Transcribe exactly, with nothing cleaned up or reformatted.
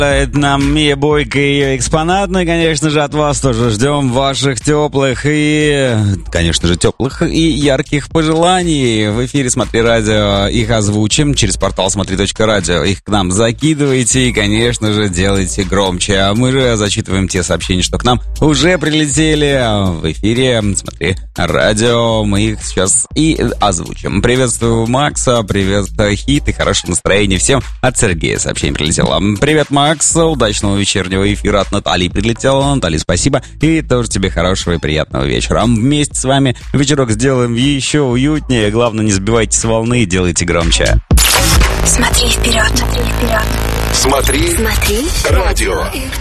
Это нам Мия Бойко и ее экспонат. Ну и, конечно же, от вас тоже ждем ваших теплых и, конечно же, теплых и ярких пожеланий. В эфире «Смотри радио» их озвучим через портал смотри точка радио. Их к нам закидывайте и, конечно же, делайте громче. А мы же зачитываем те сообщения, что к нам уже прилетели. В эфире «Смотри радио». Мы их сейчас и озвучим. Приветствую Макса, привет Хит и хорошее настроение всем. От Сергея сообщение прилетело. Привет, Макс, удачного вечернего эфира от Натальи прилетело. Наталья, спасибо. И тоже тебе хорошего и приятного вечера. Вместе с вами вечерок сделаем еще уютнее. Главное, не сбивайте с волны и делайте громче. Смотри вперед, смотри вперед. Смотри, Смотри, радио.